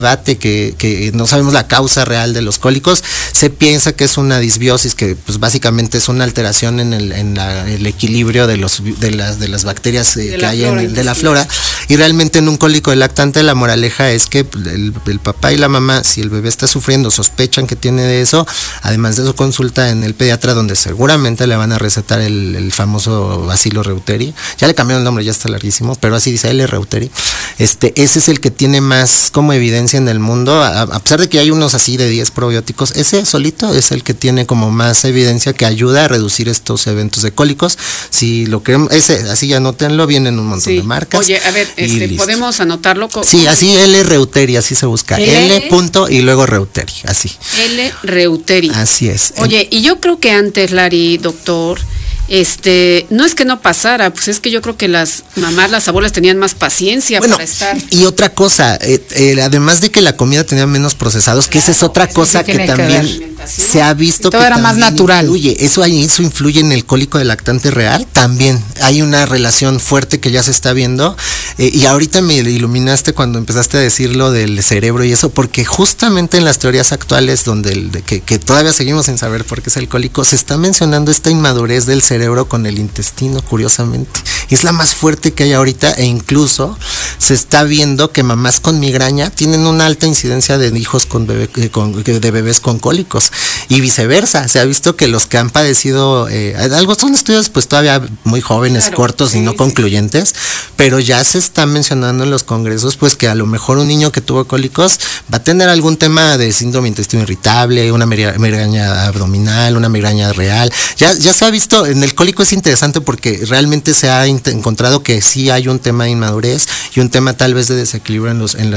debate que no sabemos la causa real de los cólicos. Se piensa que es una disbiosis, que pues básicamente es una alteración en el equilibrio de las bacterias que hay de la flora, y realmente en un cólico del lactante la moraleja es que el papá y la mamá, si el bebé está sufriendo, sospechan que tiene de eso, además de eso consulta en el pediatra, donde seguramente le van a recetar el famoso Bacillus reuteri. Ya le cambiaron el nombre, ya está larguísimo, pero así dice, L. reuteri. Ese es el que tiene más como evidencia en el mundo, a pesar de que hay unos así de 10 probióticos, ese solito es el que tiene como más evidencia que ayuda a reducir estos eventos de cólicos. Si lo queremos, ese, así ya anótenlo, vienen un montón de marcas. Oye, a ver, ¿podemos anotarlo? Sí, así L. reuteri, así se busca, L. punto y luego reuteri, así. L. reuteri. Así es. Oye, y yo creo que antes, Lari, doctor, no es que no pasara, pues es que yo creo que las mamás, las abuelas tenían más paciencia para estar. Y otra cosa, además de que la comida tenía menos procesados, que esa es otra cosa que también se ha visto todo que era más natural. Eso influye en el cólico de lactante real, también hay una relación fuerte que ya se está viendo, y ahorita me iluminaste cuando empezaste a decir lo del cerebro y eso, porque justamente en las teorías actuales que todavía seguimos sin saber por qué es el cólico, se está mencionando esta inmadurez del cerebro con el intestino, curiosamente. Es la más fuerte que hay ahorita, e incluso se está viendo que mamás con migraña tienen una alta incidencia de hijos de bebés con cólicos, y viceversa. Se ha visto que los que han padecido son estudios pues todavía muy jóvenes, cortos y no concluyentes, pero ya se está mencionando en los congresos pues que a lo mejor un niño que tuvo cólicos va a tener algún tema de síndrome intestino irritable, una migraña abdominal, una migraña real. Ya se ha visto. En el cólico es interesante porque realmente se ha encontrado que sí hay un tema de inmadurez y un tema tal vez de desequilibrio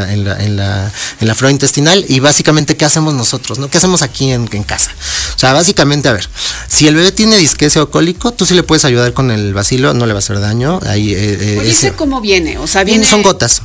en la flora intestinal. Y básicamente, ¿qué hacemos nosotros, no? ¿Qué hacemos aquí en casa? O sea, básicamente, a ver, si el bebé tiene disquesia o cólico, tú sí le puedes ayudar con el bacilo, no le va a hacer daño. Oye, ¿cómo viene? O sea, son gotas,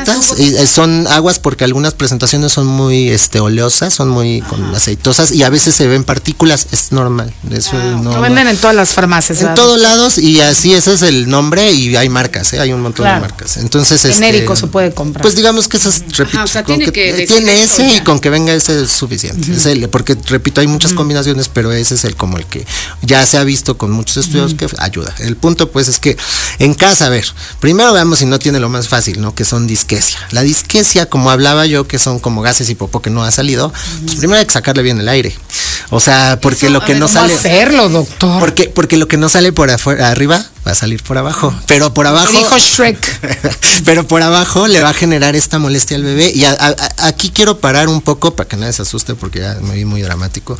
y son aguas, porque algunas presentaciones son muy oleosas, son muy aceitosas, y a veces se ven partículas, es normal. Eso lo venden en todas las farmacias. En todos lados, y así ese es el nombre, y hay marcas, hay un montón de marcas. Entonces, genérico se puede comprar. Pues digamos que esas, repito, tiene ese y con que venga ese es suficiente. Es porque repito, hay muchas combinaciones, pero ese es el que ya se ha visto con muchos estudios que ayuda. El punto pues es que en casa, a ver, primero veamos si no tiene lo más fácil, ¿no? Que son disquesia. La disquesia, como hablaba yo, que son como gases y popó que no ha salido, pues primero hay que sacarle bien el aire. O sea, porque lo que no sale. ¿Cómo hacerlo, doctor? Porque lo que no sale por arriba va a salir por abajo, pero por abajo dijo Shrek. Pero por abajo le va a generar esta molestia al bebé. Y aquí quiero parar un poco para que nadie se asuste, porque ya me vi muy dramático.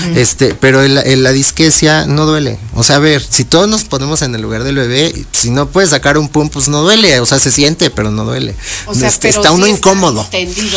Pero la disquesia no duele. O sea, a ver, si todos nos ponemos en el lugar del bebé, si no puedes sacar un pum, pues no duele. O sea, se siente, pero no duele. O sea, está uno incómodo.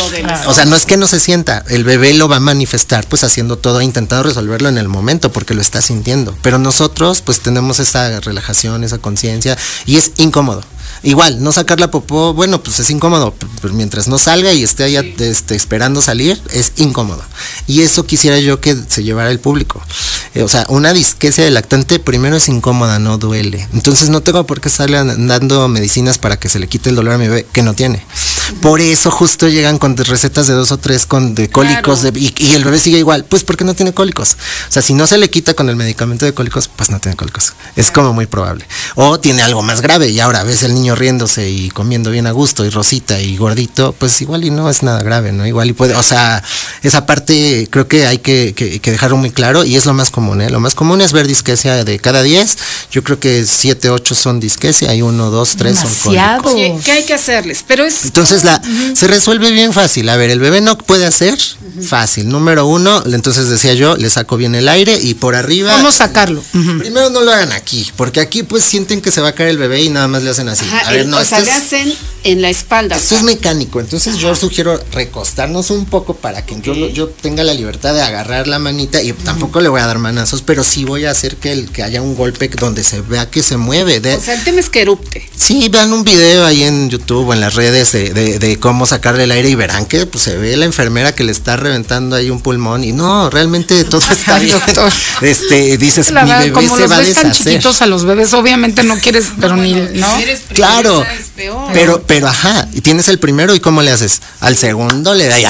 O sea, no es que no se sienta, el bebé lo va a manifestar pues haciendo todo, intentando resolverlo en el momento, porque lo está sintiendo. Pero nosotros pues tenemos esa relajación, esa conciencia, y es incómodo. Igual, no sacar la popó, bueno, pues es incómodo, pero mientras no salga y esté allá esperando salir, es incómodo. Y eso quisiera yo que se llevara el público. O sea, una disquesia de lactante primero es incómoda, no duele. Entonces no tengo por qué estarle dando medicinas para que se le quite el dolor a mi bebé, que no tiene. Por eso justo llegan con recetas de 2 o 3 de cólicos, y el bebé sigue igual, pues porque no tiene cólicos. O sea, si no se le quita con el medicamento de cólicos, pues no tiene cólicos. Es como muy probable. O tiene algo más grave, y ahora ves el niño riéndose y comiendo bien a gusto, y rosita y gordito, pues igual y no es nada grave, ¿no? Igual y puede, o sea, esa parte creo que hay que dejarlo muy claro, y es lo más común, ¿eh? Lo más común es ver disquesia de cada 10, yo creo que 7, 8 son disquesia, y 1, 2, 3 son cólicos. Oye, ¿qué hay que hacerles? Pero entonces se resuelve bien fácil. A ver, el bebé no puede hacer, fácil. Número 1, entonces decía yo, le saco bien el aire, y por arriba. ¿Cómo sacarlo? Primero no lo hagan aquí, porque aquí pues sienten que se va a caer el bebé y nada más le hacen así. A ver, no, le hacen en la espalda. Esto es mecánico, entonces yo sugiero recostarnos un poco para que yo tenga la libertad de agarrar la manita, y tampoco le voy a dar manazos, pero sí voy a hacer que haya un golpe donde se vea que se mueve. O sea, el tema es que erupte. Sí, vean un video ahí en YouTube o en las redes de cómo sacarle el aire, y verán que pues se ve la enfermera que le está reventando ahí un pulmón y no, realmente todo está Ay, bien. doctor. Dices, La mi verdad, bebé como se los va a ves tan deshacer. chiquitos a los bebés, obviamente no quieres, pero ni, ¿no? Si eres Claro, princesa, es peor. pero ajá, y tienes el primero y ¿cómo le haces? Al segundo le da, y